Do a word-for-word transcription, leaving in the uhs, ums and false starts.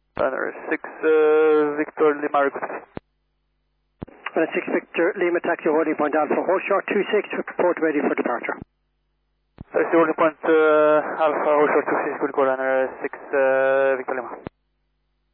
Runner six uh, Victor Lima request. Uh, six Victor Lima, taxi holding point Alpha, hold short two six, report ready for departure. Taxi holding point uh, Alpha, hold short two six, good call, runner six uh, Victor Lima.